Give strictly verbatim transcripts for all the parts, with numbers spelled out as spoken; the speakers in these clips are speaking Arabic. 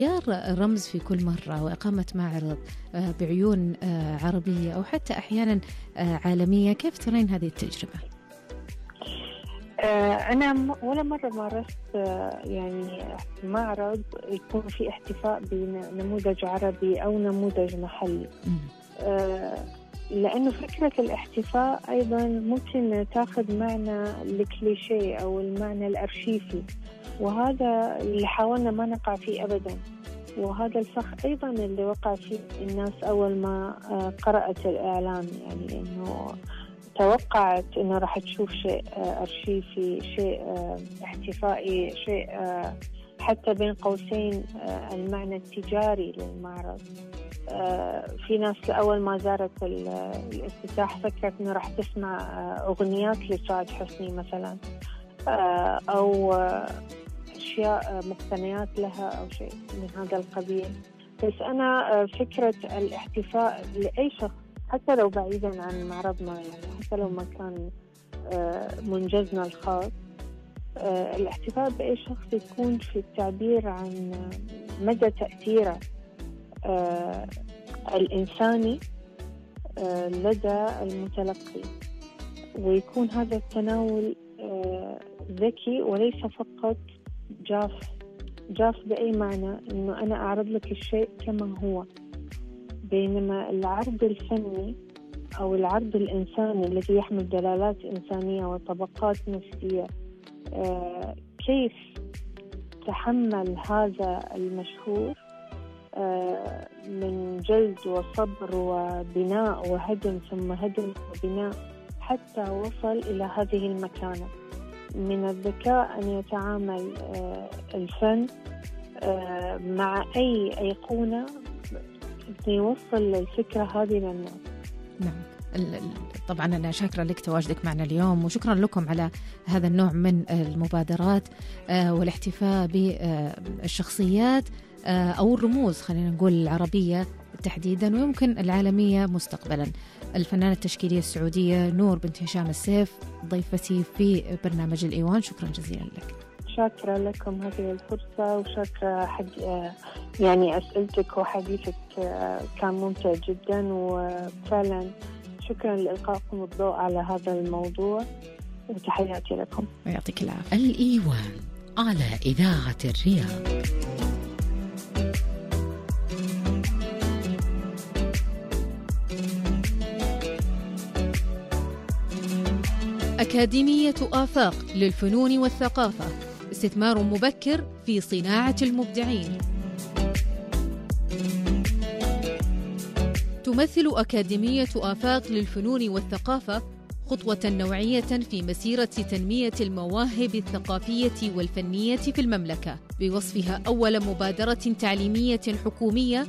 اختيار رمز في كل مرة وإقامة معرض بعيون عربية أو حتى أحيانا عالمية، كيف ترين هذه التجربة؟ أنا ولا مرة مارست يعني معرض يكون في احتفاء بنموذج عربي أو نموذج محلي، لأنه فكرة الاحتفاء أيضا ممكن تأخذ معنى الكليشيه أو المعنى الأرشيفي، وهذا اللي حاولنا ما نقع فيه أبدا. وهذا الفخ أيضا اللي وقع فيه الناس أول ما قرأت الإعلان، يعني إنه توقعت إنه راح تشوف شيء أرشيفي، شيء احتفائي، شيء حتى بين قوسين المعنى التجاري للمعرض. في ناس لأول ما زارت الافتتاح فكرت إنه راح تسمع أغنيات لسعاد حسني مثلا، أو أشياء مقتنيات لها أو شيء من هذا القبيل. بس أنا فكرة الاحتفاء لأي شخص حتى لو بعيدا عن معرضنا، يعني حتى لو ما كان منجزنا الخاص، الاحتفاء بأي شخص يكون في التعبير عن مدى تأثيره الإنساني لدى المتلقي، ويكون هذا التناول ذكي وليس فقط جاف جاف بأي معنى إنه أنا أعرض لك الشيء كما هو. بينما العرض الفني أو العرض الإنساني الذي يحمل دلالات إنسانية وطبقات نفسية، كيف تحمل هذا المشهور من جلد وصبر وبناء وهدم ثم هدم وبناء حتى وصل إلى هذه المكانة. من الذكاء أن يتعامل الفن مع أي أيقونة يوصل الفكرة هذه للناس. نعم، طبعا أنا شاكرة لك تواجدك معنا اليوم، وشكرا لكم على هذا النوع من المبادرات والاحتفاء بالشخصيات أو الرموز، خلينا نقول العربية تحديدا ويمكن العالمية مستقبلا. الفنانة التشكيلية السعودية نور بنت هشام السيف ضيفتي في برنامج الإيوان، شكرا جزيلا لك. شاكرة لكم هذه الفرصة، وشاكرة حد يعني أسئلتك وحديثك كان ممتع جدا، وفعلا شكرا لإلقائكم الضوء على هذا الموضوع، وتحياتي لكم. ويعطيك العافية. الإيوان على إذاعة الرياض. أكاديمية آفاق للفنون والثقافة، استثمار مبكر في صناعة المبدعين. تمثل أكاديمية آفاق للفنون والثقافة خطوة نوعية في مسيرة تنمية المواهب الثقافية والفنية في المملكة، بوصفها أول مبادرة تعليمية حكومية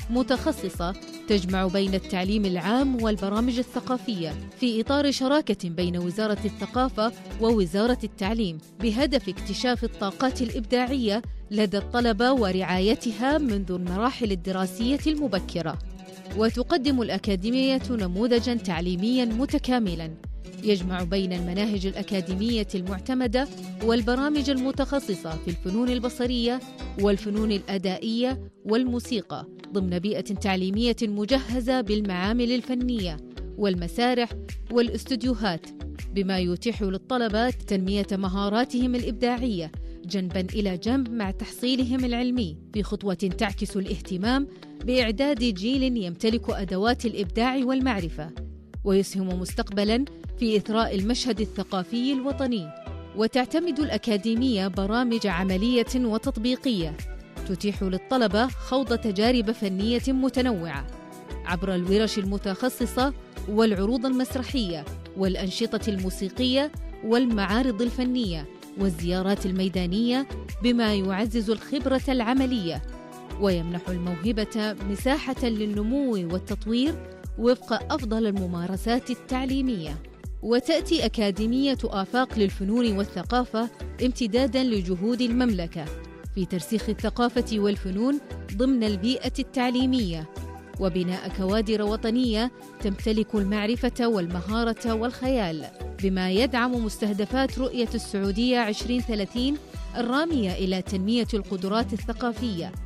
متخصصة تجمع بين التعليم العام والبرامج الثقافية في إطار شراكة بين وزارة الثقافة ووزارة التعليم، بهدف اكتشاف الطاقات الإبداعية لدى الطلبة ورعايتها منذ المراحل الدراسية المبكرة. وتقدم الأكاديمية نموذجاً تعليمياً متكاملاً يجمع بين المناهج الأكاديمية المعتمدة والبرامج المتخصصة في الفنون البصرية والفنون الأدائية والموسيقى، ضمن بيئة تعليمية مجهزة بالمعامل الفنية والمسارح والاستوديوهات، بما يتيح للطلبة تنمية مهاراتهم الإبداعية جنباً إلى جنب مع تحصيلهم العلمي، بخطوة تعكس الاهتمام بإعداد جيل يمتلك أدوات الإبداع والمعرفة ويسهم مستقبلاً في إثراء المشهد الثقافي الوطني. وتعتمد الأكاديمية برامج عملية وتطبيقية تتيح للطلبة خوض تجارب فنية متنوعة عبر الورش المتخصصة والعروض المسرحية والأنشطة الموسيقية والمعارض الفنية والزيارات الميدانية، بما يعزز الخبرة العملية ويمنح الموهبة مساحة للنمو والتطوير وفق أفضل الممارسات التعليمية. وتأتي أكاديمية آفاق للفنون والثقافة امتداداً لجهود المملكة في ترسيخ الثقافة والفنون ضمن البيئة التعليمية وبناء كوادر وطنية تمتلك المعرفة والمهارة والخيال، بما يدعم مستهدفات رؤية السعودية عشرين ثلاثين الرامية إلى تنمية القدرات الثقافية